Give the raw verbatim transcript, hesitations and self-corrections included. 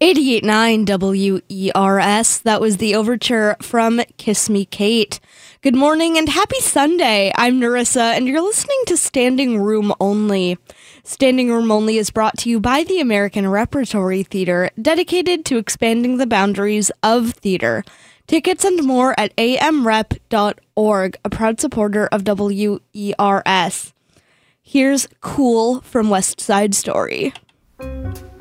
eighty-eight point nine W E R S. That was the overture from Kiss Me Kate. Good morning and happy Sunday. I'm Narissa, and you're listening to Standing Room Only. Standing Room Only is brought to you by the American Repertory Theater, dedicated to expanding the boundaries of theater. Tickets and more at a m rep dot org, a proud supporter of W E R S. Here's Cool from West Side Story.